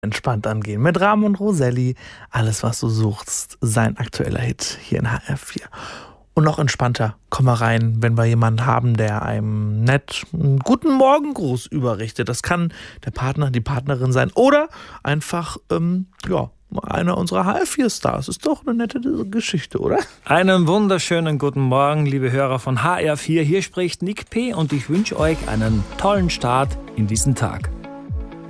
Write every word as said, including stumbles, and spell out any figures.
Entspannt angehen mit Rahm und Roselli. Alles, was du suchst, sein aktueller Hit hier in H R vier. Und noch entspannter, komm mal rein, wenn wir jemanden haben, der einem nett einen guten Morgengruß überrichtet. Das kann der Partner, die Partnerin sein oder einfach, ähm, ja, einer unserer H R vier Stars. Ist doch eine nette Geschichte, oder? Einen wunderschönen guten Morgen, liebe Hörer von H R vier. Hier spricht Nick P. und ich wünsche euch einen tollen Start in diesen Tag.